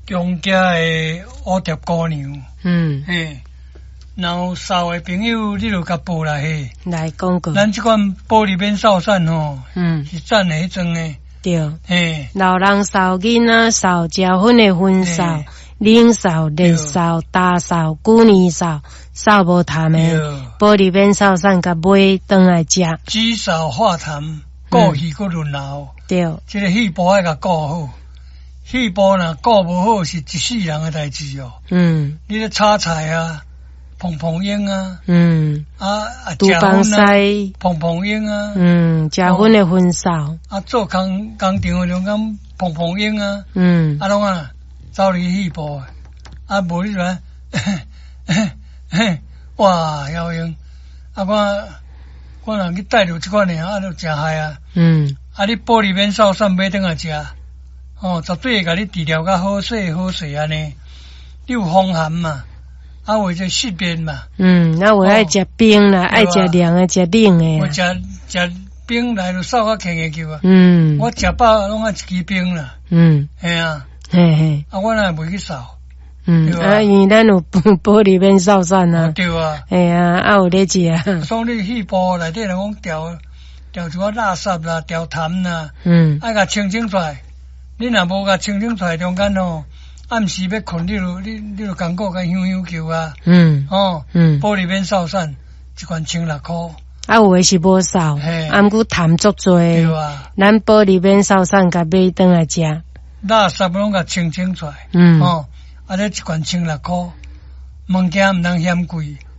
姜家的乌蝶姑娘，嘿，然后扫的朋友，你就甲报来嘿。 来讲过。 咱这款玻璃边扫伞吼，是赞的迄种的。 对。 嘿， 老人扫囡仔扫，结婚的婚扫，冷扫、热扫、大扫、旧年扫，扫无谈的。玻璃边扫伞甲买转来食。 煮扫化痰，顾戏搁轮流。 对。 这个戏部爱甲顾好。戏部若顾无好，是一世人的代志哦。你咧炒菜啊，碰碰烟啊。 厨房西碰碰烟啊。 结婚的婚扫。 做工场的中间碰碰烟啊。拢啊，走入戏部无你说，哇，妖用。我若去带着这款的，就真害啊。你玻璃面扫伞买转来食。绝对会甲你治疗较好势安尼。你有风寒嘛？或者失眠嘛？ 我爱食冰啦，爱食凉的，食冷的。 我食冰来就扫较轻的球啊。我食饱拢爱一支冰啦。系啊。 嘿。 我哪会去扫？ 因为咱有玻璃面扫伞啊。 对啊。 系啊，有咧食啊。 所以你戏部内底人讲调一寡垃圾啦，调痰啦。爱甲清出来。你若无甲清出来，中间暗时要困，你就艰苦甲香球啊。玻璃面扫伞一罐16块。 有诶是无扫，毋过痰足多。对啊。咱玻璃面扫伞甲买转来食。 垃圾拢甲清出来。这一罐16块，物件毋通嫌贵。